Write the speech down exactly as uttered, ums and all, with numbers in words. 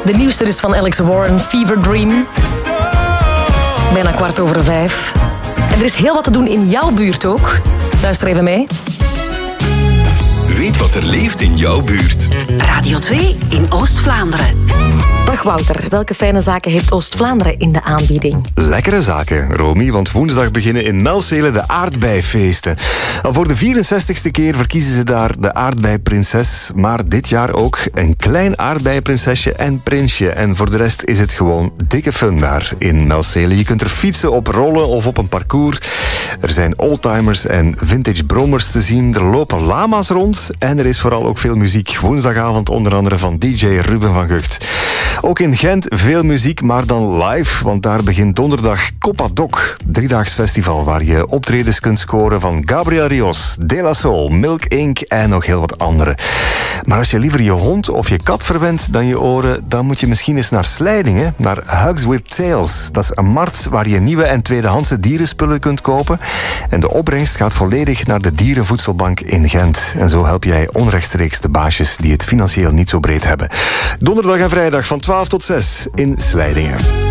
De nieuwste dus van Alex Warren, Fever Dream. Bijna kwart over vijf. En er is heel wat te doen in jouw buurt ook. Luister even mee. Weet wat er leeft in jouw buurt. Radio twee in Oost-Vlaanderen. Dag Wouter, welke fijne zaken heeft Oost-Vlaanderen in de aanbieding? Lekkere zaken, Romy, want woensdag beginnen in Melzele de aardbeifeesten. Al voor de vierenzestigste keer verkiezen ze daar de aardbeiprinses, maar dit jaar ook een klein aardbeiprinsesje en prinsje. En voor de rest is het gewoon dikke fun daar in Melzele. Je kunt er fietsen, op rollen of op een parcours. Er zijn oldtimers en vintage brommers te zien. Er lopen lama's rond en er is vooral ook veel muziek. Woensdagavond onder andere van D J Ruben van Gucht. Ook in Gent veel muziek, maar dan live, want daar begint donderdag Copadoc, driedaags festival waar je optredens kunt scoren van Gabriel Rios, De La Soul, Milk Incorporated en nog heel wat andere. Maar als je liever je hond of je kat verwendt dan je oren, dan moet je misschien eens naar Slijdingen, naar Hugs with Tails. Dat is een markt waar je nieuwe en tweedehandse dierenspullen kunt kopen. En de opbrengst gaat volledig naar de Dierenvoedselbank in Gent. En zo help jij onrechtstreeks de baasjes die het financieel niet zo breed hebben. Donderdag en vrijdag van twaalf tot zes in Slijdingen.